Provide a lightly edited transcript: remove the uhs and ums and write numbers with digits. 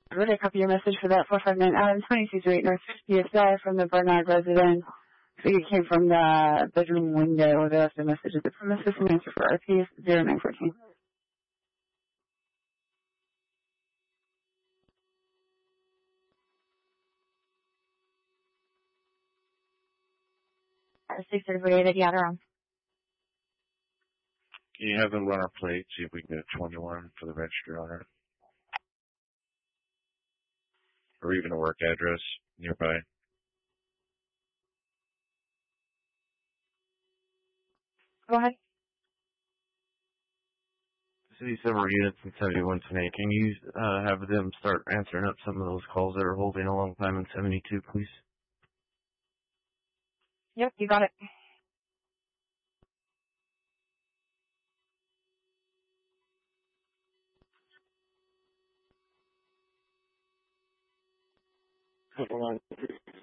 Really copy your message for that 459 Adam 2228 North 50th Drive from the Bernard residence. I think it came from the bedroom window. They left a message at the premises and answer for RP 0914. R648 at Yadron. Can you have them run our plate, see if we can get 21 for the register on it? Or even a work address nearby. Go ahead. City Summer Units in 71 tonight. Can you have them start answering up some of those calls that are holding a long time in 72, please? Yep, you got it. Hold on.